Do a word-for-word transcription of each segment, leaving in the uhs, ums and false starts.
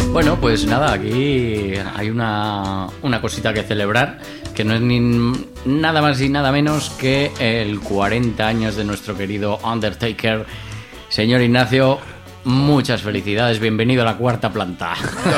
Bueno, pues nada, aquí hay una, una cosita que celebrar, que no es ni nada más y nada menos que el cuarenta años de nuestro querido Undertaker. Señor Ignacio, muchas felicidades, bienvenido a la cuarta planta.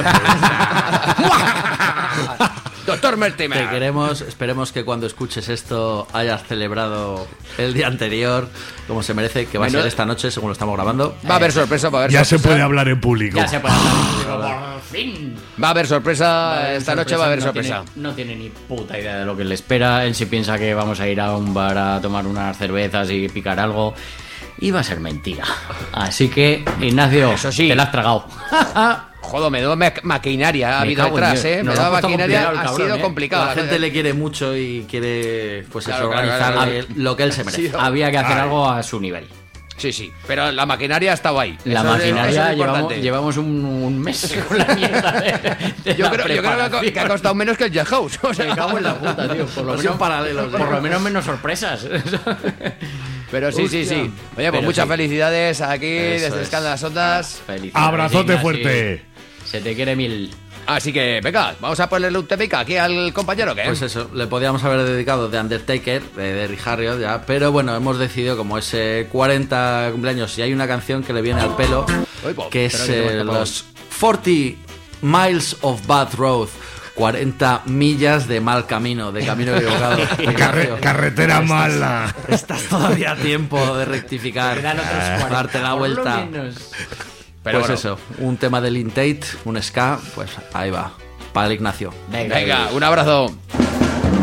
Doctor Mortimer. Te queremos, esperemos que cuando escuches esto hayas celebrado el día anterior como se merece, que va bueno, a ser esta noche según lo estamos grabando. Va a haber sorpresa, va a haber ya sorpresa. se puede hablar en público. Ya se puede hablar en público, por fin. Va a haber sorpresa, Va a haber esta sorpresa, noche va a haber no sorpresa. Tiene, no tiene ni puta idea de lo que le espera. Él sí piensa que vamos a ir a un bar a tomar unas cervezas y picar algo. Y va a ser mentira. Así que, Ignacio, eso sí, te la has tragado. Joder, me da ma- maquinaria ha habido detrás, ¿eh? Me da maquinaria, ha cabrón, sido ¿eh? complicado. La gente le quiere mucho y quiere, pues Claro, eso, claro, organizar claro, claro. lo que él se merece. Había que hacer algo a su nivel. Sí, sí, pero la maquinaria ha estado ahí. La Eso es- eso maquinaria es llevamos, importante. llevamos un, un mes con la mierda de, de Yo la creo, yo creo que, ha, co- que ha costado menos que el Jailhouse. O sea, Me cago en la puta, tío. Por lo menos, paralelos, por lo menos menos sorpresas. Pero sí, sí, Hostia. sí. Oye, pues Pero muchas sí. felicidades aquí Eso desde es. Escándalas Ondas. Felicidades, Abrazote Ignacio. fuerte. Se te quiere mil. Así que, venga, vamos a ponerle un temica aquí al compañero, ¿qué? Pues eso, le podíamos haber dedicado de Undertaker, de Derry Harriott, ya, pero bueno, hemos decidido como ese cuarenta cumpleaños y hay una canción que le viene al pelo, Uy, po, que es espera que eh, tengo que los cuarenta Miles of Bad Road, cuarenta millas de mal camino, de camino equivocado. Carre- carretera mala. Estás todavía a tiempo de rectificar, Quedan otros cuarenta, darte la por lo vuelta. menos. Pero pues bueno. eso, un tema del Intate, un ska, pues ahí va, para el Ignacio. Venga, Venga, un abrazo.